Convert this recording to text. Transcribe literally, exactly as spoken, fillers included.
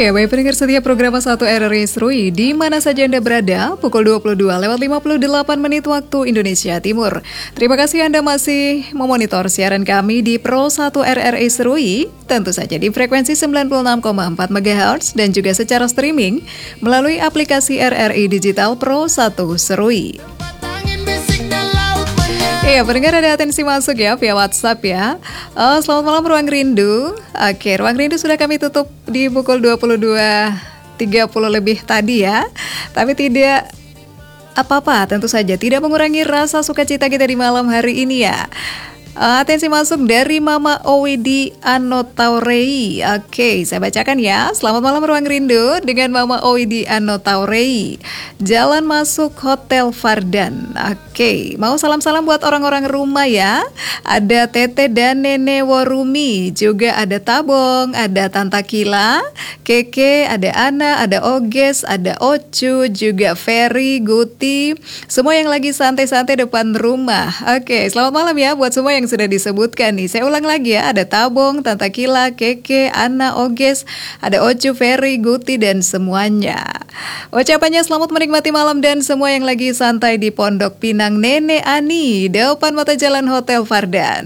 Ya, baik pendengar setia program satu R R I Serui, di mana saja Anda berada, pukul dua puluh dua lewat lima puluh delapan menit waktu Indonesia Timur. Terima kasih Anda masih memonitor siaran kami di Pro satu R R I Serui, tentu saja di frekuensi sembilan puluh enam koma empat megahertz dan juga secara streaming melalui aplikasi R R I Digital Pro satu Serui. Iya, pendengar ada atensi masuk ya via WhatsApp ya. Oh, selamat malam Ruang Rindu. Oke, Ruang Rindu sudah kami tutup di pukul dua puluh dua tiga puluh lebih tadi ya. Tapi tidak apa-apa, tentu saja tidak mengurangi rasa sukacita kita di malam hari ini ya. Uh, atensi masuk dari Mama Owidi Anotaurei. Oke, saya bacakan ya. Selamat malam Ruang Rindu dengan Mama Owidi Anotaurei. Jalan masuk Hotel Fardan. Oke, mau salam-salam buat orang-orang rumah ya. Ada Tete dan Nenek Warumi, juga ada Tabong, ada Tanta Kila, Keke, ada Ana, ada Oges, ada Ocu, juga Ferry, Guti. Semua yang lagi santai-santai depan rumah. Oke, selamat malam ya buat semua yang yang sudah disebutkan nih. Saya ulang lagi ya, ada Tabong, Tanta Kila, Keke, Ana, Oges, ada Ocu, Ferry, Guti, dan semuanya. Ucapannya selamat menikmati malam dan semua yang lagi santai di Pondok Pinang Nenek Ani, depan mata jalan Hotel Fardan.